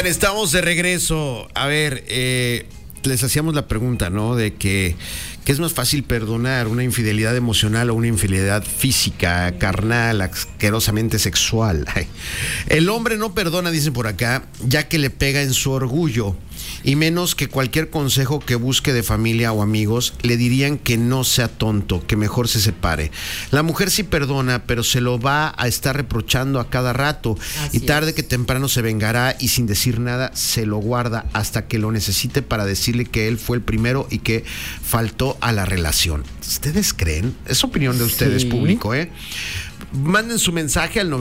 Oigan, estamos de regreso. A ver, les hacíamos la pregunta, ¿no? De que es más fácil perdonar una infidelidad emocional o una infidelidad física, carnal, asquerosamente sexual. Ay. El hombre no perdona, dicen por acá, ya que le pega en su orgullo. Y menos que cualquier consejo que busque de familia o amigos, le dirían que no sea tonto, que mejor se separe. La mujer sí perdona, pero se lo va a estar reprochando a cada rato. Así y tarde es. que temprano se vengará y sin decir nada se lo guarda hasta que lo necesite para decirle que él fue el primero y que faltó a la relación. ¿Ustedes creen? Es opinión de ustedes, Sí. público, ¿eh? Manden su mensaje al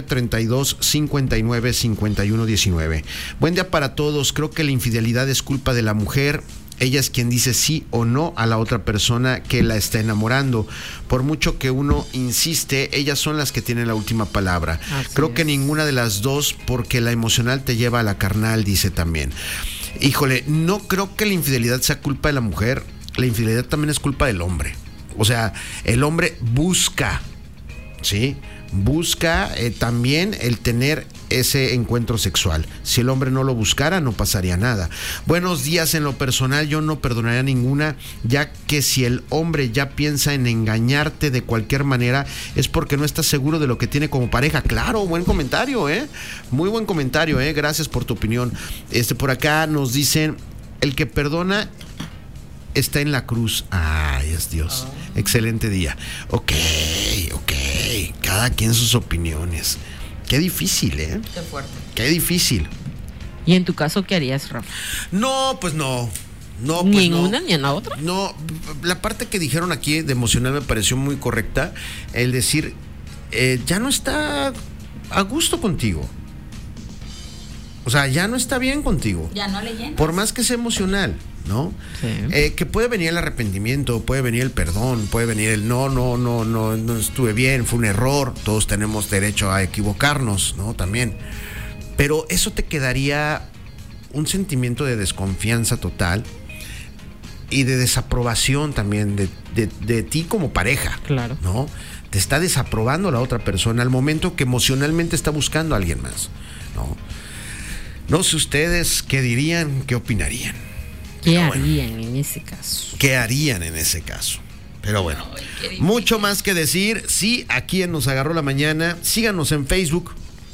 9932-595119. Buen día para todos. Creo que la infidelidad es culpa de la mujer. Ella es quien dice sí o no a la otra persona que la está enamorando. Por mucho que uno insiste, ellas son las que tienen la última palabra. Así Creo que es. ninguna de las dos, porque la emocional te lleva a la carnal, dice también. Híjole, no creo que la infidelidad sea culpa de la mujer. La infidelidad también es culpa del hombre. O sea, el hombre busca, ¿sí? Busca también el tener ese encuentro sexual. Si el hombre no lo buscara, no pasaría nada. Buenos días. En lo personal, yo no perdonaría ninguna, ya que si el hombre ya piensa en engañarte de cualquier manera, es porque no está seguro de lo que tiene como pareja. Claro, buen comentario, muy buen comentario, gracias por tu opinión. Por acá nos dicen, el que perdona está en la cruz. Ay, es Dios. Excelente día. Ok. Cada quien sus opiniones. Qué difícil, Qué fuerte. Qué difícil. ¿Y en tu caso qué harías, Rafa? No, pues no. No, pues ¿Ni en no. una ni en la otra? No, la parte que dijeron aquí de emocional me pareció muy correcta. El decir, ya no está a gusto contigo. O sea, ya no está bien contigo. Ya no le llenas. Por más que sea emocional, ¿no? Sí. Que puede venir el arrepentimiento, puede venir el perdón, puede venir el no estuve bien, fue un error. Todos tenemos derecho a equivocarnos, ¿no? También. Pero eso te quedaría un sentimiento de desconfianza total y de desaprobación también de ti como pareja. Claro. ¿No? Te está desaprobando la otra persona al momento que emocionalmente está buscando a alguien más, ¿no? No sé ustedes qué dirían, qué opinarían. ¿Qué Pero bueno, harían en ese caso? ¿qué harían en ese caso? Pero bueno, Ay, qué difícil. mucho más que decir. Sí, aquí en Nos Agarró la Mañana. Síganos en Facebook.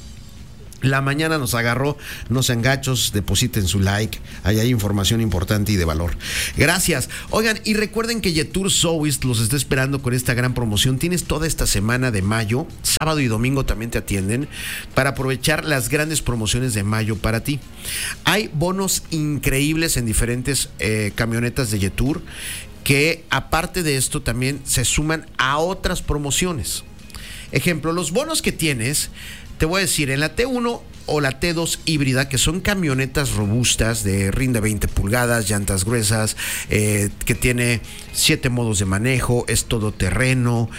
La mañana nos agarró, no sean gachos, depositen su like, ahí hay información importante y de valor. Gracias. Oigan, y recuerden que Yetur Sowist los está esperando con esta gran promoción. Tienes toda esta semana de mayo, sábado y domingo también te atienden, para aprovechar las grandes promociones de mayo para ti. Hay bonos increíbles en diferentes camionetas de Yetur, que aparte de esto también se suman a otras promociones. Ejemplo, los bonos que tienes, te voy a decir, en la T1 o la T2 híbrida, que son camionetas robustas de rinde 20 pulgadas, llantas gruesas, que tiene 7 modos de manejo, es todoterreno,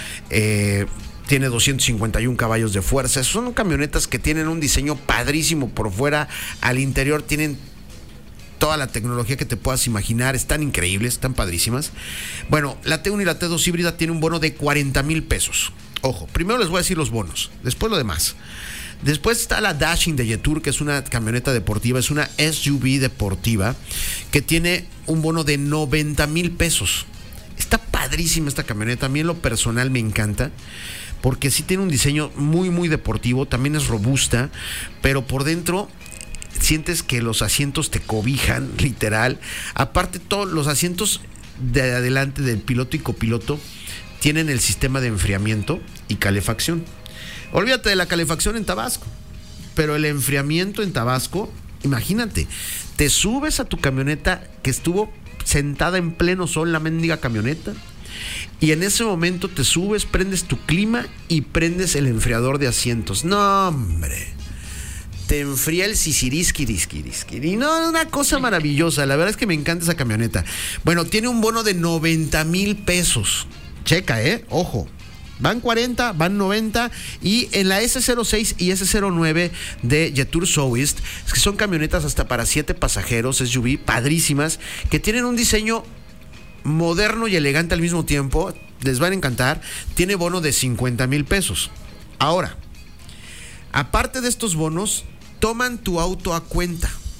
tiene 251 caballos de fuerza. Son camionetas que tienen un diseño padrísimo por fuera, al interior tienen toda la tecnología que te puedas imaginar, están increíbles, están padrísimas. Bueno, la T1 y la T2 híbrida tiene un bono de 40,000 pesos. Ojo, primero les voy a decir los bonos, después lo demás. Después está la Dashing de Yetur, que es una camioneta deportiva, es una SUV deportiva, que tiene un bono de 90,000 pesos. Está padrísima esta camioneta, a mí en lo personal me encanta, porque sí tiene un diseño muy, muy deportivo, también es robusta, pero por dentro sientes que los asientos te cobijan, literal. Aparte, todos los asientos de adelante del piloto y copiloto tienen el sistema de enfriamiento y calefacción. Olvídate de la calefacción en Tabasco, pero el enfriamiento en Tabasco, imagínate, te subes a tu camioneta que estuvo sentada en pleno sol, la mendiga camioneta, y en ese momento te subes, prendes tu clima y prendes el enfriador de asientos. No, hombre, te enfría el sisiriski. Y no, una cosa maravillosa. La verdad es que me encanta esa camioneta. Bueno, tiene un bono de 90,000 pesos. Checa, ojo. Van 40, van 90, y en la S06 y S09 de Yetur Sowist, que son camionetas hasta para 7 pasajeros, SUV, padrísimas, que tienen un diseño moderno y elegante al mismo tiempo, les van a encantar. Tiene bono de 50,000 pesos. Ahora, aparte de estos bonos, toman tu auto a cuenta.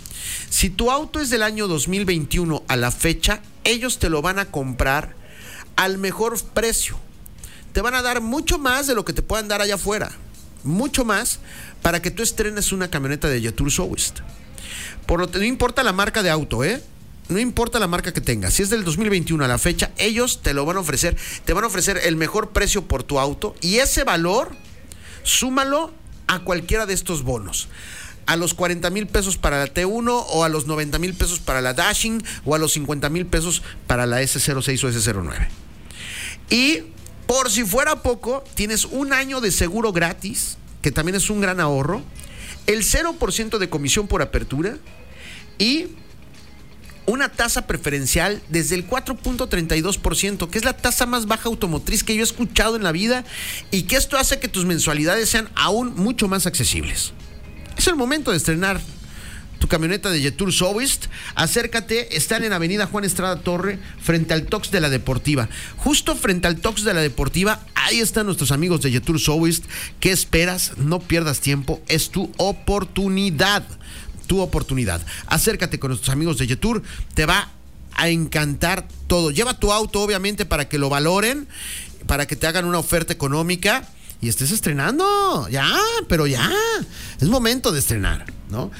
Si tu auto es del año 2021 a la fecha, ellos te lo van a comprar al mejor precio. Te van a dar mucho más de lo que te puedan dar allá afuera. Mucho más para que tú estrenes una camioneta de Jetour Southwest. No importa la marca de auto, no importa la marca que tengas. Si es del 2021 a la fecha, ellos te lo van a ofrecer. Te van a ofrecer el mejor precio por tu auto. Y ese valor, súmalo a cualquiera de estos bonos. A los 40 mil pesos para la T1, o a los 90 mil pesos para la Dashing, o a los 50 mil pesos para la S06 o S09. Y por si fuera poco, tienes un año de seguro gratis, que también es un gran ahorro, el 0% de comisión por apertura y una tasa preferencial desde el 4.32%, que es la tasa más baja automotriz que yo he escuchado en la vida, y que esto hace que tus mensualidades sean aún mucho más accesibles. Es el momento de estrenar tu camioneta de Jetour Southwest. Acércate, están en Avenida Juan Estrada Torre, frente al Tox de la Deportiva. Justo frente al Tox de la Deportiva, ahí están nuestros amigos de Jetour Southwest. ¿Qué esperas? No pierdas tiempo, es tu oportunidad. Tu oportunidad. Acércate con nuestros amigos de Jetour, te va a encantar todo. Lleva tu auto, obviamente, para que lo valoren, para que te hagan una oferta económica y estés estrenando. Ya, pero ya. Es momento de estrenar, ¿no?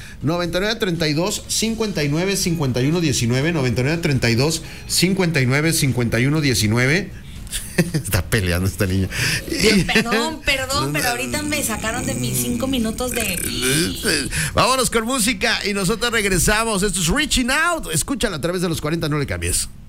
9932-595119, 9932-595119. Está peleando esta niña. Perdón, pero ahorita me sacaron de mis 5 minutos de... Vámonos con música y nosotros regresamos. Esto es Reaching Out. Escúchala a través de los 40, no le cambies.